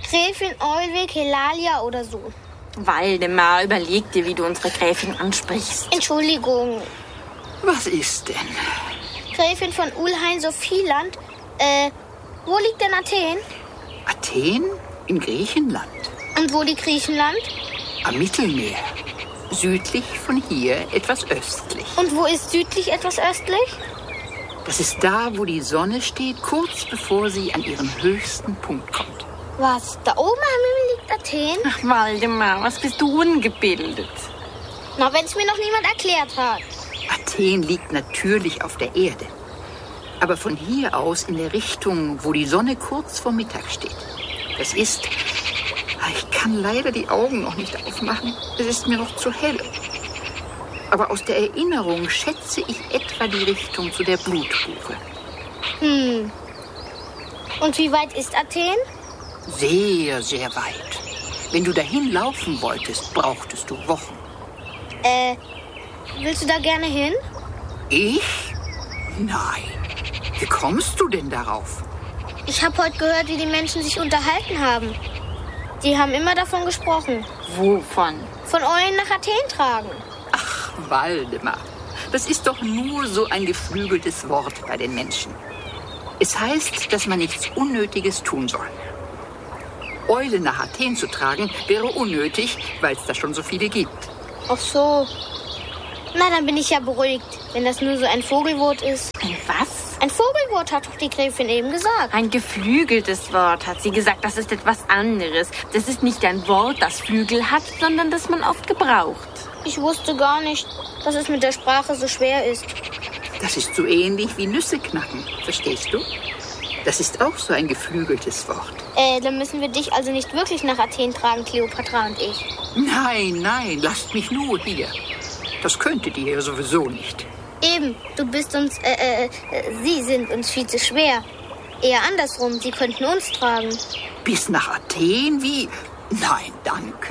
Gräfin Eulwig Helalia oder so. Waldemar, überleg dir, wie du unsere Gräfin ansprichst. Entschuldigung. Was ist denn? Gräfin von Ulhain Sophieland. Wo liegt denn Athen? Athen? In Griechenland. Und wo liegt Griechenland? Am Mittelmeer. Südlich von hier, etwas östlich. Und wo ist südlich etwas östlich? Das ist da, wo die Sonne steht, kurz bevor sie an ihren höchsten Punkt kommt. Was? Da oben am Himmel liegt Athen? Ach, Waldemar, was bist du ungebildet? Na, wenn es mir noch niemand erklärt hat. Athen liegt natürlich auf der Erde. Aber von hier aus in der Richtung, wo die Sonne kurz vor Mittag steht. Das ist... Ich kann leider die Augen noch nicht aufmachen. Es ist mir noch zu hell. Aber aus der Erinnerung schätze ich etwa die Richtung zu der Blutbuche. Und wie weit ist Athen? Sehr, sehr weit. Wenn du dahin laufen wolltest, brauchtest du Wochen. Willst du da gerne hin? Ich? Nein. Wie kommst du denn darauf? Ich habe heute gehört, wie die Menschen sich unterhalten haben. Die haben immer davon gesprochen. Wovon? Von Eulen nach Athen tragen. Ach, Waldemar, das ist doch nur so ein geflügeltes Wort bei den Menschen. Es heißt, dass man nichts Unnötiges tun soll. Eulen nach Athen zu tragen, wäre unnötig, weil es da schon so viele gibt. Ach so. Na, dann bin ich ja beruhigt, wenn das nur so ein Vogelwort ist. Ein was? Ein Vogelwort, hat doch die Gräfin eben gesagt. Ein geflügeltes Wort, hat sie gesagt. Das ist etwas anderes. Das ist nicht ein Wort, das Flügel hat, sondern das man oft gebraucht. Ich wusste gar nicht, dass es mit der Sprache so schwer ist. Das ist so ähnlich wie Nüsse knacken, verstehst du? Das ist auch so ein geflügeltes Wort. Dann müssen wir dich also nicht wirklich nach Athen tragen, Kleopatra und ich. Nein, nein, lasst mich nur hier. Das könntet ihr ja sowieso nicht. Eben, du bist uns, sie sind uns viel zu schwer. Eher andersrum, sie könnten uns tragen. Bis nach Athen? Wie? Nein, danke.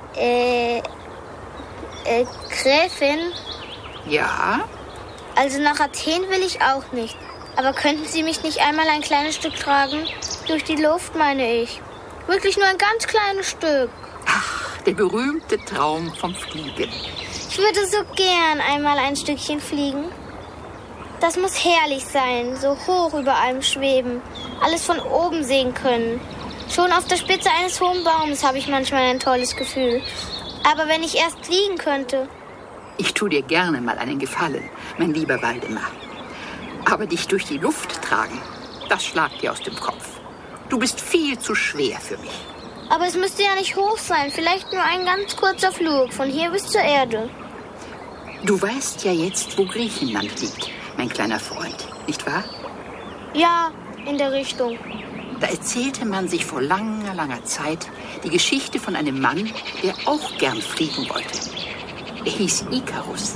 Gräfin? Ja? Also nach Athen will ich auch nicht. Aber könnten Sie mich nicht einmal ein kleines Stück tragen? Durch die Luft, meine ich. Wirklich nur ein ganz kleines Stück. Ach, der berühmte Traum vom Fliegen. Ich würde so gern einmal ein Stückchen fliegen. Das muss herrlich sein, so hoch über allem schweben, alles von oben sehen können. Schon auf der Spitze eines hohen Baumes habe ich manchmal ein tolles Gefühl. Aber wenn ich erst fliegen könnte... Ich tue dir gerne mal einen Gefallen, mein lieber Waldemar. Aber dich durch die Luft tragen, das schlagt dir aus dem Kopf. Du bist viel zu schwer für mich. Aber es müsste ja nicht hoch sein, vielleicht nur ein ganz kurzer Flug, von hier bis zur Erde. Du weißt ja jetzt, wo Griechenland liegt, mein kleiner Freund, nicht wahr? Ja, in der Richtung. Da erzählte man sich vor langer, langer Zeit die Geschichte von einem Mann, der auch gern fliegen wollte. Er hieß Ikarus.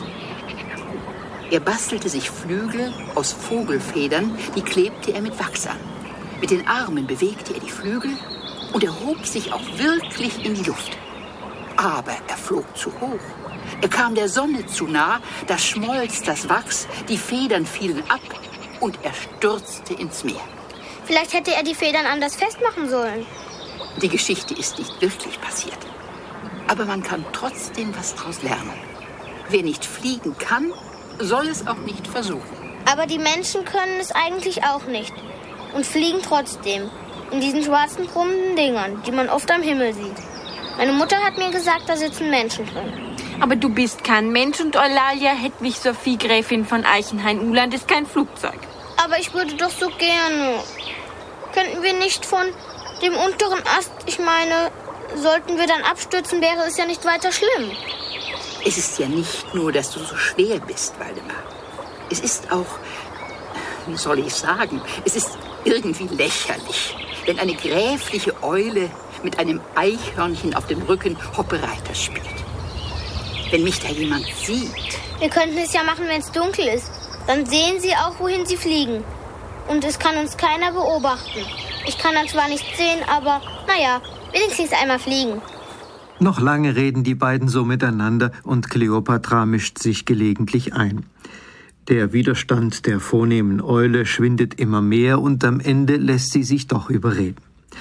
Er bastelte sich Flügel aus Vogelfedern, die klebte er mit Wachs an. Mit den Armen bewegte er die Flügel und er hob sich auch wirklich in die Luft. Aber er flog zu hoch. Er kam der Sonne zu nah, da schmolz das Wachs, die Federn fielen ab und er stürzte ins Meer. Vielleicht hätte er die Federn anders festmachen sollen. Die Geschichte ist nicht wirklich passiert. Aber man kann trotzdem was daraus lernen. Wer nicht fliegen kann, soll es auch nicht versuchen. Aber die Menschen können es eigentlich auch nicht. Und fliegen trotzdem. In diesen schwarzen, krummen Dingern, die man oft am Himmel sieht. Meine Mutter hat mir gesagt, da sitzen Menschen drin. Aber du bist kein Mensch und Eulalia Hedwig Sophie Gräfin von Eichenhain-Uhland ist kein Flugzeug. Aber ich würde doch so gerne. Könnten wir nicht von dem unteren Ast, ich meine, sollten wir dann abstürzen, wäre es ja nicht weiter schlimm. Es ist ja nicht nur, dass du so schwer bist, Waldemar. Es ist auch, wie soll ich sagen, es ist irgendwie lächerlich, wenn eine gräfliche Eule mit einem Eichhörnchen auf dem Rücken Hoppereiter spielt. Wenn mich da jemand sieht... Wir könnten es ja machen, wenn es dunkel ist. Dann sehen sie auch, wohin sie fliegen. Und es kann uns keiner beobachten. Ich kann dann zwar nicht sehen, aber naja, wenigstens einmal fliegen. Noch lange reden die beiden so miteinander und Kleopatra mischt sich gelegentlich ein. Der Widerstand der vornehmen Eule schwindet immer mehr und am Ende lässt sie sich doch überreden.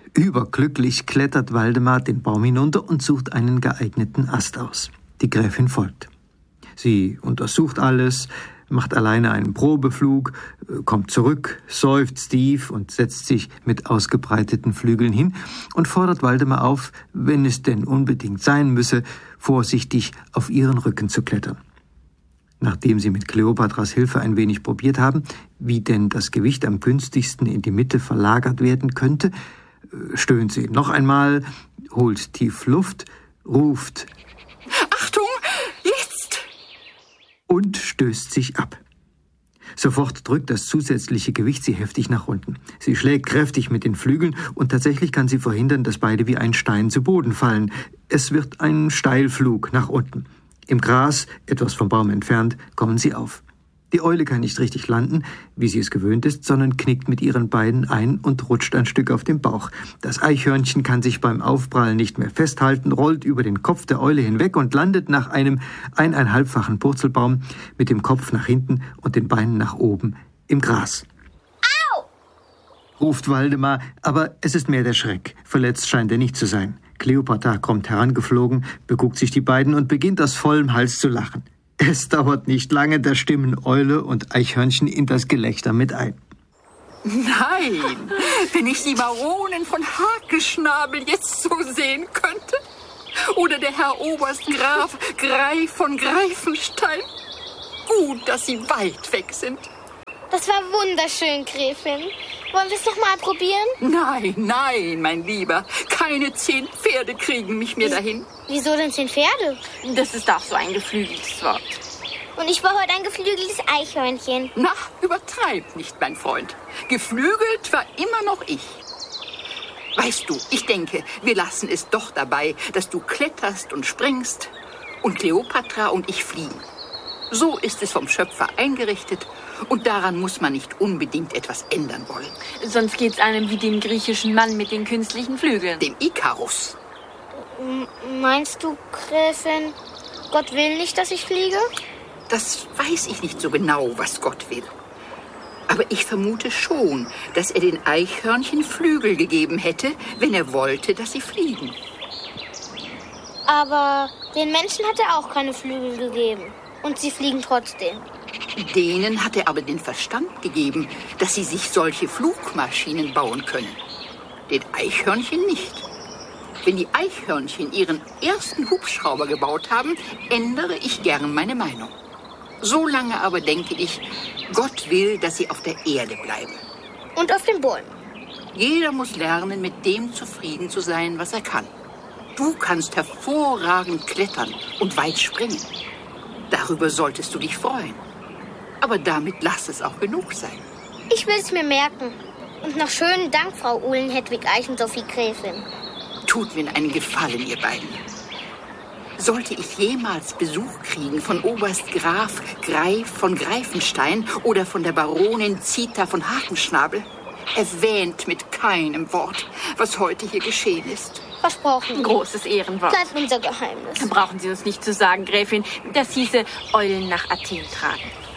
Überglücklich klettert Waldemar den Baum hinunter und sucht einen geeigneten Ast aus. Die Gräfin folgt. Sie untersucht alles, macht alleine einen Probeflug, kommt zurück, seufzt tief und setzt sich mit ausgebreiteten Flügeln hin und fordert Waldemar auf, wenn es denn unbedingt sein müsse, vorsichtig auf ihren Rücken zu klettern. Nachdem sie mit Kleopatras Hilfe ein wenig probiert haben, wie denn das Gewicht am günstigsten in die Mitte verlagert werden könnte, stöhnt sie noch einmal, holt tief Luft, ruft Achtung, jetzt! Und stößt sich ab. Sofort drückt das zusätzliche Gewicht sie heftig nach unten. Sie schlägt kräftig mit den Flügeln und tatsächlich kann sie verhindern, dass beide wie ein Stein zu Boden fallen. Es wird ein Steilflug nach unten. Im Gras, etwas vom Baum entfernt, kommen sie auf. Die Eule kann nicht richtig landen, wie sie es gewöhnt ist, sondern knickt mit ihren Beinen ein und rutscht ein Stück auf dem Bauch. Das Eichhörnchen kann sich beim Aufprallen nicht mehr festhalten, rollt über den Kopf der Eule hinweg und landet nach einem 1,5-fachen Purzelbaum mit dem Kopf nach hinten und den Beinen nach oben im Gras. Au! Ruft Waldemar, aber es ist mehr der Schreck. Verletzt scheint er nicht zu sein. Kleopatra kommt herangeflogen, beguckt sich die beiden und beginnt aus vollem Hals zu lachen. Es dauert nicht lange, da stimmen Eule und Eichhörnchen in das Gelächter mit ein. Nein, wenn ich die Baronin von Hakenschnabel jetzt so sehen könnte. Oder der Herr Oberst Graf Greif von Greifenstein. Gut, dass sie weit weg sind. Das war wunderschön, Gräfin. Wollen wir es noch mal probieren? Nein, mein Lieber. Keine 10 Pferde kriegen mich mehr dahin. Wieso denn 10 Pferde? Das ist auch so ein geflügeltes Wort. Und ich war heute ein geflügeltes Eichhörnchen. Na, übertreib nicht, mein Freund. Geflügelt war immer noch ich. Weißt du, ich denke, wir lassen es doch dabei, dass du kletterst und springst und Kleopatra und ich fliegen. So ist es vom Schöpfer eingerichtet und daran muss man nicht unbedingt etwas ändern wollen. Sonst geht's einem wie dem griechischen Mann mit den künstlichen Flügeln. Dem Ikarus. Meinst du, Gräfin, Gott will nicht, dass ich fliege? Das weiß ich nicht so genau, was Gott will. Aber ich vermute schon, dass er den Eichhörnchen Flügel gegeben hätte, wenn er wollte, dass sie fliegen. Aber den Menschen hat er auch keine Flügel gegeben. Und sie fliegen trotzdem. Denen hat er aber den Verstand gegeben, dass sie sich solche Flugmaschinen bauen können. Den Eichhörnchen nicht. Wenn die Eichhörnchen ihren ersten Hubschrauber gebaut haben, ändere ich gern meine Meinung. Solange aber denke ich, Gott will, dass sie auf der Erde bleiben. Und auf den Bäumen. Jeder muss lernen, mit dem zufrieden zu sein, was er kann. Du kannst hervorragend klettern und weit springen. Darüber solltest du dich freuen. Aber damit lass es auch genug sein. Ich will es mir merken. Und noch schönen Dank, Frau Uhlen Hedwig Eichensophie Gräfin. Tut mir einen Gefallen, ihr beiden. Sollte ich jemals Besuch kriegen von Oberst Graf Greif von Greifenstein oder von der Baronin Zita von Hakenschnabel, erwähnt mit keinem Wort, was heute hier geschehen ist. Versprochen. Großes Ehrenwort. Bleibt unser Geheimnis. Brauchen Sie uns nicht zu sagen, Gräfin. Das hieße Eulen nach Athen tragen.